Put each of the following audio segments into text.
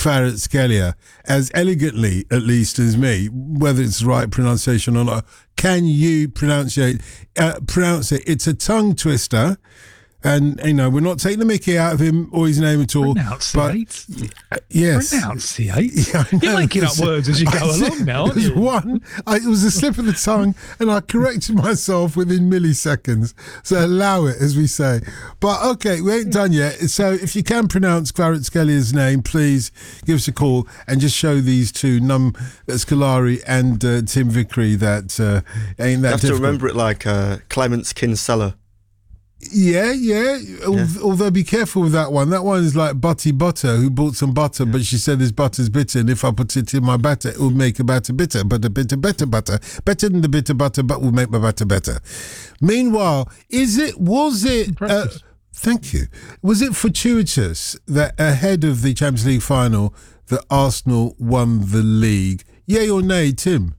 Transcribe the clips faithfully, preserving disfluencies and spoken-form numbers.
Kvaratskhelia as elegantly, at least as me, whether it's the right pronunciation or not. Can you pronounce it? Uh, pronounce it? It's a tongue twister. And, you know, we're not taking the mickey out of him or his name at all. Pronunciate. But, uh, yes. Pronunciate. Yeah, You're making up words as you go I along now, aren't you? One, I, it was a slip of the tongue, and I corrected myself within milliseconds. So allow it, as we say. But, okay, we ain't done yet. So if you can pronounce Kvaratskelia's name, please give us a call and just show these two, Num Scolari and uh, Tim Vickery, that uh, ain't that You have difficult. to remember it like uh, Clements Kinsella. Yeah, yeah, yeah. Although be careful with that one. That one is like Butty Butter, who bought some butter, yeah. but she said this butter's bitter, and if I put it in my batter, it will make a batter bitter, but a bitter, better butter. Better than the bitter butter, but will make my batter better. Meanwhile, is it, was it, uh, thank you, was it fortuitous that ahead of the Champions League final that Arsenal won the league? Yay or nay, Tim?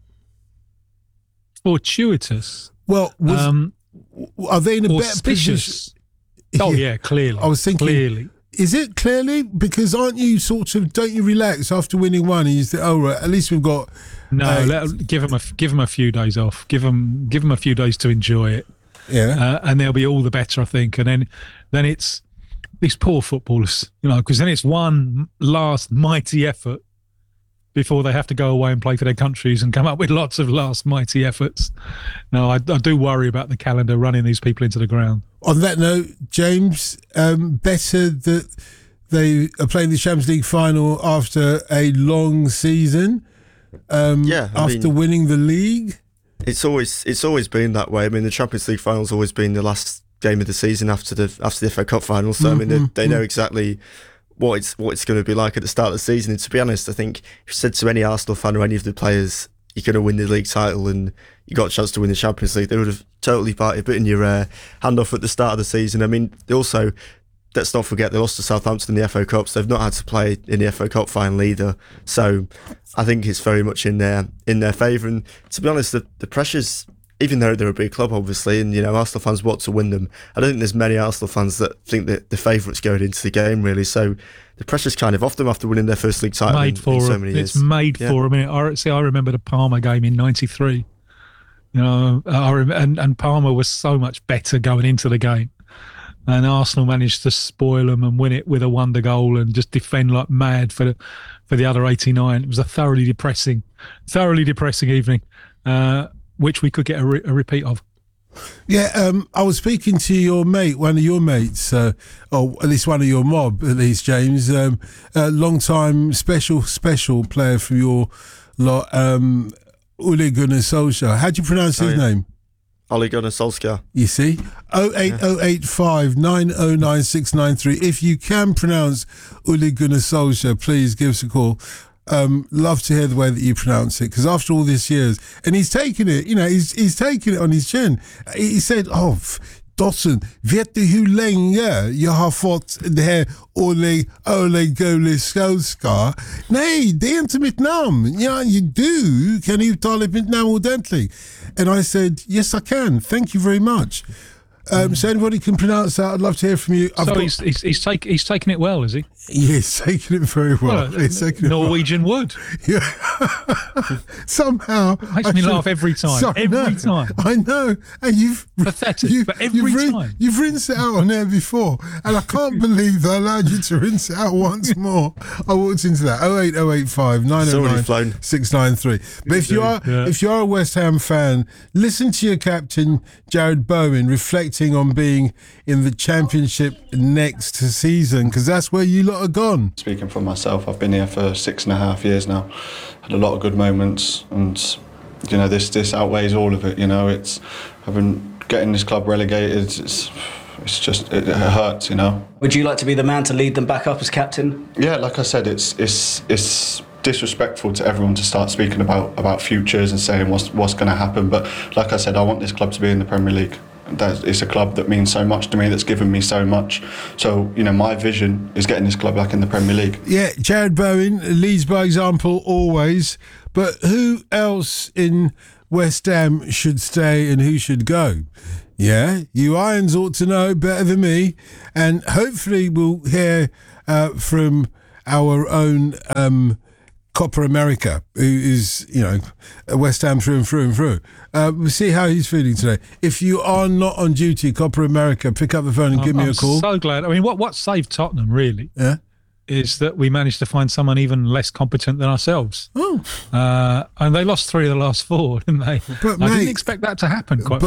Fortuitous? Well, was... Um, Are they in a better position? Oh yeah, clearly. I was thinking, clearly. Is it clearly? Because aren't you sort of, don't you relax after winning one and you think, oh right, at least we've got. No, uh, let, give them a give them a few days off. Give them give them a few days to enjoy it. Yeah, uh, and they'll be all the better, I think. And then then it's these poor footballers, you know, because then it's one last mighty effort before they have to go away and play for their countries and come up with lots of last mighty efforts. No, I, I do worry about the calendar running these people into the ground. On that note, James, um, better that they are playing the Champions League final after a long season, um, yeah, I after mean, winning the league? It's always it's always been that way. I mean, the Champions League final's always been the last game of the season after the after the F A Cup final, so mm-hmm. I mean, they, they know exactly what it's what it's going to be like at the start of the season. And to be honest, I think if you said to any Arsenal fan or any of the players, you're going to win the league title and you got a chance to win the Champions League, they would have totally parted, bitten your uh, hand off at the start of the season. I mean, they also, let's not forget, they lost to Southampton in the F A Cup, so they've not had to play in the F A Cup final either. So I think it's very much in their in their favour. And to be honest, the, the pressure's, even though they're a big club, obviously, and, you know, Arsenal fans want to win them, I don't think there's many Arsenal fans that think that the favourites going into the game, really. So the pressure's kind of off them after winning their first league title made in, for in so them. many years. It's made yeah. for them. I, see, I remember the Parma game in ninety-three. You know, I rem- and, and Parma was so much better going into the game. And Arsenal managed to spoil them and win it with a wonder goal and just defend like mad for the, for the other eighty-nine. It was a thoroughly depressing, thoroughly depressing evening. Uh, which we could get a, re- a repeat of. Yeah, um, I was speaking to your mate, one of your mates, uh, or at least one of your mob, at least, James, um, a long-time special, special player from your lot, um, Ole Gunnar Solskjaer. How do you pronounce his oh, yeah. name? Ole Gunnar Solskjaer. You see? oh eight oh eight five nine oh nine six nine three. If you can pronounce Ole Gunnar Solskjaer, please give us a call. Um, love to hear the way that you pronounce it, because after all these years, and he's taken it, you know, he's he's taken it on his chin. He said, "Oh, Dawson, vet du hur länge jag har fått det här Ole Ole Gunnar Solskjaer? Nej, det är inte mitt namn. Ja, du kan uttala mitt namn ordentligt." And I said, "Yes, I can. Thank you very much." Um, so anybody can pronounce that, I'd love to hear from you. I've so got... he's he's he's, take, he's taken it well, is he? Yeah, he's taken it very well. well he's taken Norwegian it well. wood. Yeah. Somehow. Makes I me should... laugh every time. Sorry, every no, time. I know. And you've... Pathetic, you've, but every you've time. Rin- you've rinsed it out on air before, and I can't believe they allowed you to rinse it out once more. I walked into that. oh eight oh eight five nine oh nine six nine three. But if you are yeah. if you are a West Ham fan, listen to your captain, Jared Bowen, reflecting on being in the Championship next season, because that's where you lot are gone. Speaking for myself, I've been here for six and a half years now. Had a lot of good moments, and you know this this outweighs all of it. You know, it's I've been getting this club relegated. It's it's just it, it hurts. You know. Would you like to be the man to lead them back up as captain? Yeah, like I said, it's it's it's disrespectful to everyone to start speaking about about futures and saying what's what's going to happen. But like I said, I want this club to be in the Premier League. That it's a club that means so much to me, that's given me so much. So, you know, my vision is getting this club back in the Premier League. Yeah, Jared Bowen leads by example always. But who else in West Ham should stay and who should go? Yeah, you Irons ought to know better than me. And hopefully we'll hear uh, from our own um, Copper America, who is, you know, a West Ham through and through and through. Uh, we'll see how he's feeling today. If you are not on duty, Copper America, pick up the phone and I'm, give me I'm a call. so glad. I mean, what, what saved Tottenham, really, Yeah. is that we managed to find someone even less competent than ourselves. Oh. Uh, and they lost three of the last four, didn't they? But, I mate, didn't expect that to happen, quite